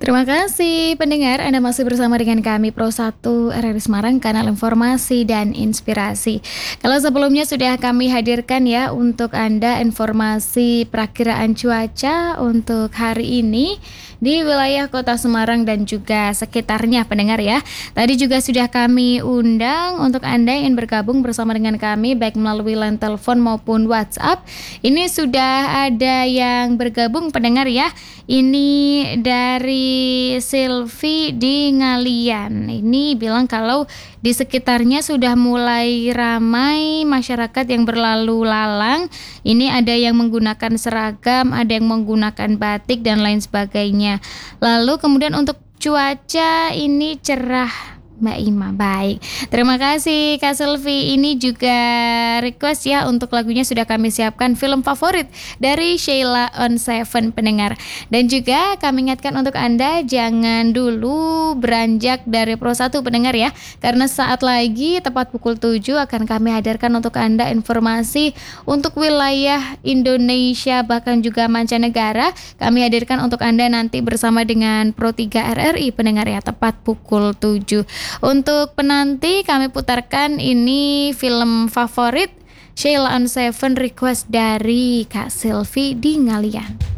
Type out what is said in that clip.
Terima kasih pendengar, Anda masih bersama dengan kami Pro 1 RRI Semarang, kanal informasi dan inspirasi. Kalau sebelumnya sudah kami hadirkan ya untuk Anda informasi perakiraan cuaca untuk hari ini di wilayah Kota Semarang dan juga sekitarnya pendengar ya. Tadi juga sudah kami undang untuk Anda yang ingin bergabung bersama dengan kami baik melalui line telepon maupun WhatsApp. Ini sudah ada yang bergabung pendengar ya. Ini dari Silvi di Ngalian. Ini bilang kalau di sekitarnya sudah mulai ramai masyarakat yang berlalu lalang. Ini ada yang menggunakan seragam, ada yang menggunakan batik dan lain sebagainya. Lalu kemudian untuk cuaca ini cerah Mbak Ima. Baik, terima kasih Kak Selvi. Ini juga request ya untuk lagunya sudah kami siapkan, film favorit dari Sheila on Seven pendengar. Dan juga kami ingatkan untuk Anda jangan dulu beranjak dari Pro 1 pendengar ya, karena saat lagi tepat pukul 7 akan kami hadirkan untuk Anda informasi untuk wilayah Indonesia bahkan juga mancanegara. Kami hadirkan untuk Anda nanti bersama dengan Pro 3 RRI pendengar ya, tepat pukul 7. Untuk penanti kami putarkan ini film favorit Sheila on Seven request dari Kak Selvi di Ngalian.